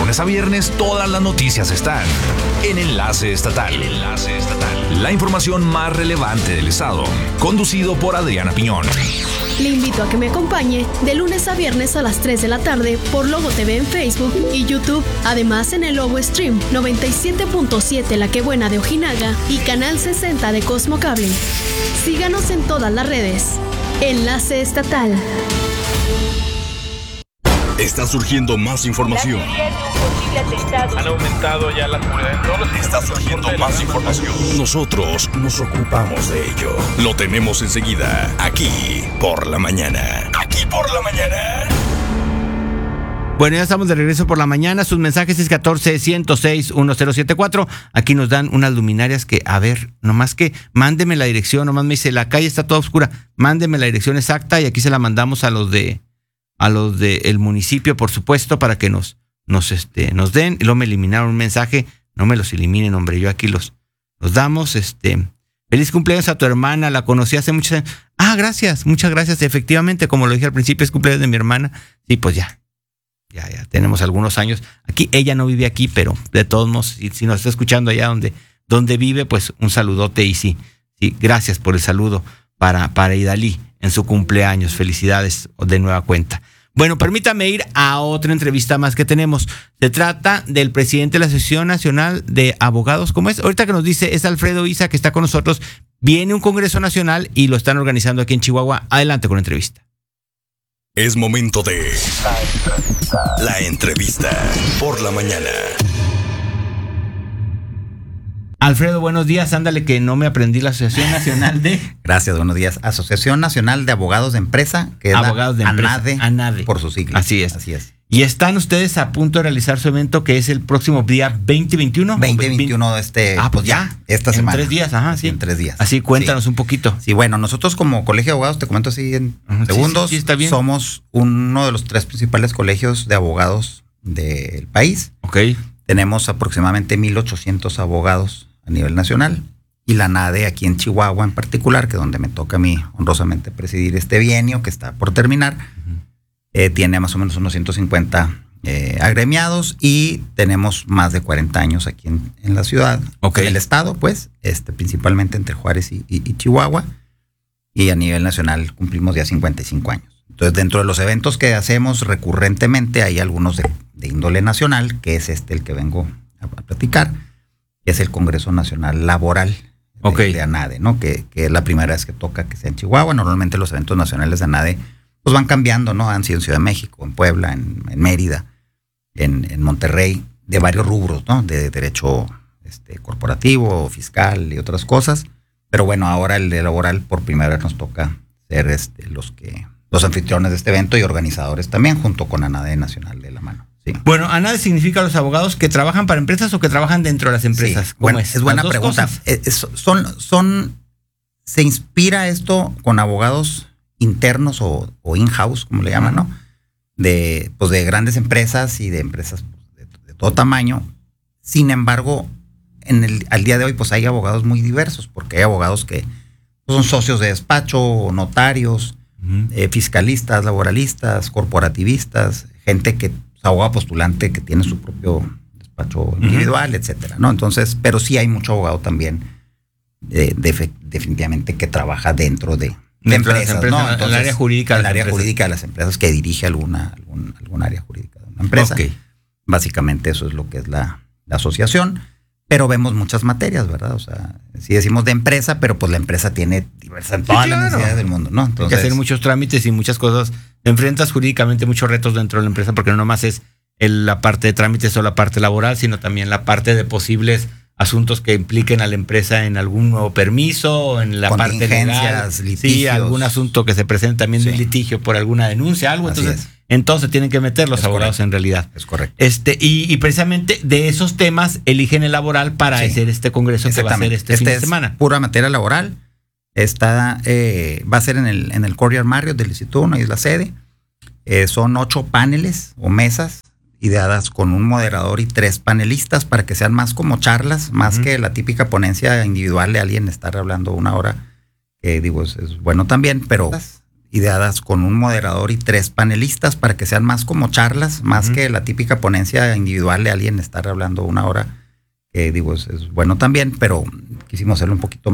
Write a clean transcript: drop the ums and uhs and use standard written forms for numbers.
lunes a viernes todas las noticias están en Enlace Estatal. La información más relevante del estado, conducido por Adriana Piñón. Le invito a que me acompañe de lunes a viernes a las 3 de la tarde por Logo TV en Facebook y YouTube. Además en el Logo Stream 97.7 La Que Buena de Ojinaga y Canal 60 de Cosmo Cable. Síganos en todas las redes. Enlace Estatal. Está surgiendo más información. Han aumentado ya la seguridad en todos los... Está surgiendo más información. Nosotros nos ocupamos de ello. Lo tenemos enseguida, aquí por la mañana. Bueno, ya estamos de regreso por la mañana. Sus mensajes es 14-106-1074. Aquí nos dan unas luminarias que, a ver, nomás que mándeme la dirección. Nomás me dice, la calle está toda oscura. Mándeme la dirección exacta y aquí se la mandamos a los de el municipio, por supuesto, para que nos den. Y luego me eliminaron un mensaje. No me los eliminen, hombre. Yo aquí los damos. Feliz cumpleaños a tu hermana. La conocí hace muchos años. Ah, gracias. Muchas gracias. Efectivamente, como lo dije al principio, es cumpleaños de mi hermana. Sí, pues ya tenemos algunos años. Aquí, ella no vive aquí, pero de todos modos, si nos está escuchando allá donde vive, pues un saludote y sí, gracias por el saludo para Idalí en su cumpleaños. Felicidades de nueva cuenta. Bueno, permítame ir a otra entrevista más que tenemos. Se trata del presidente de la Asociación Nacional de Abogados. ¿Cómo es? Ahorita que nos dice es Alfredo Isa, que está con nosotros. Viene un congreso nacional y lo están organizando aquí en Chihuahua. Adelante con la entrevista. Es momento de la entrevista por la mañana. Alfredo, buenos días. Ándale que no me aprendí la Asociación Nacional de... Gracias, buenos días. Asociación Nacional de Abogados de Empresa, que es Abogados de Empresa. ANADE, por sus siglas. Así es. Y están ustedes a punto de realizar su evento, que es el próximo día 2021. 2021, pues ya, esta semana. En 3 días, ajá, sí. En 3 días. Así, cuéntanos un poquito. Sí, bueno, nosotros como Colegio de Abogados, te comento así en segundos, sí, está bien. Somos uno de los 3 principales colegios de abogados del país. Ok. Tenemos aproximadamente 1,800 abogados a nivel nacional. Y la ANADE aquí en Chihuahua en particular, que es donde me toca a mí honrosamente presidir este bienio que está por terminar, tiene más o menos unos 150 agremiados y tenemos más de 40 años aquí en la ciudad, en el estado, pues, principalmente entre Juárez y Chihuahua, y a nivel nacional cumplimos ya 55 años. Entonces, dentro de los eventos que hacemos recurrentemente hay algunos de índole nacional, que es el que vengo a platicar, que es el Congreso Nacional Laboral de ANADE, ¿no? Que es la primera vez que toca que sea en Chihuahua. Normalmente los eventos nacionales de ANADE pues van cambiando, ¿no? Han sido en Ciudad de México, en Puebla, en Mérida, en Monterrey, de varios rubros, ¿no? De derecho corporativo, fiscal y otras cosas. Pero bueno, ahora el de laboral por primera vez nos toca ser los anfitriones de este evento y organizadores también, junto con ANADE Nacional de la mano. Sí. Bueno, ANADE significa los abogados que trabajan para empresas o que trabajan dentro de las empresas. Sí, bueno, es buena pregunta. Se inspira esto con abogados internos o in-house, como le llaman, ¿no? De grandes empresas y de empresas de todo tamaño. Sin embargo, al día de hoy, pues hay abogados muy diversos, porque hay abogados que son socios de despacho, notarios, fiscalistas, laboralistas, corporativistas, gente que abogado postulante que tiene su propio despacho individual, etcétera, ¿no? Entonces, pero sí hay mucho abogado también definitivamente que trabaja dentro de empresas, ¿no? Entonces, el área jurídica de las empresas, que dirige algún área jurídica de una empresa. Okay. Básicamente eso es lo que es la asociación, pero vemos muchas materias, ¿verdad? O sea, sí decimos de empresa, pero pues la empresa tiene diversas todas las necesidades del mundo, ¿no? Entonces, hay que hacer muchos trámites y muchas cosas. Enfrentas jurídicamente muchos retos dentro de la empresa, porque no nomás es la parte de trámites o la parte laboral, sino también la parte de posibles asuntos que impliquen a la empresa en algún nuevo permiso, o en la parte legal, litigios. Sí, algún asunto que se presente también de un litigio por alguna denuncia, algo. Entonces tienen que meter los abogados en realidad. Es correcto. Y precisamente de esos temas eligen el laboral para hacer este congreso que va a ser fin de semana. Pura materia laboral. Va a ser en el Courtyard Marriott del Instituto 1, ahí es la sede. Son 8 paneles o mesas ideadas con un moderador y 3 panelistas para que sean más como charlas, más que la típica ponencia individual de alguien estar hablando 1 hora, que digo, es bueno también, pero ideadas con un moderador y 3 panelistas para que sean más como charlas, más que la típica ponencia individual de alguien estar hablando 1 hora, que digo, es bueno también, pero quisimos hacerlo un poquito